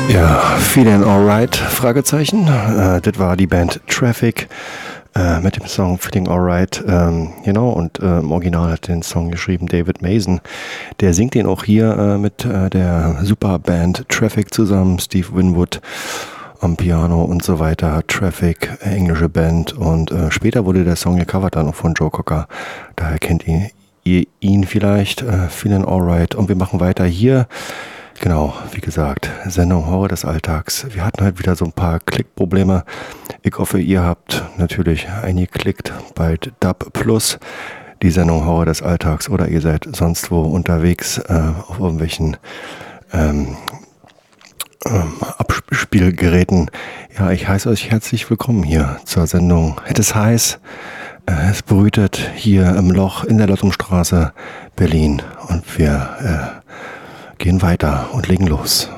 Ja, Feeling Alright, Fragezeichen. Das war die Band Traffic mit dem Song Feeling Alright. Genau, und im Original hat den Song geschrieben David Mason. Der singt den auch hier mit der Superband Traffic zusammen. Steve Winwood am Piano und so weiter. Traffic, englische Band. Und später wurde der Song gecovert dann auch von Joe Cocker. Daher kennt ihr ihn vielleicht. Feeling Alright. Und wir machen weiter hier. Genau, wie gesagt, Sendung Horror des Alltags. Wir hatten halt wieder so ein paar Klickprobleme. Ich hoffe, ihr habt natürlich eingeklickt bei Dub Plus, die Sendung Horror des Alltags, oder ihr seid sonst wo unterwegs auf irgendwelchen Abspielgeräten. Ja, ich heiße euch herzlich willkommen hier zur Sendung. Es ist heiß, es brütet hier im Loch in der Lottumstraße, Berlin, und wir gehen weiter und legen los.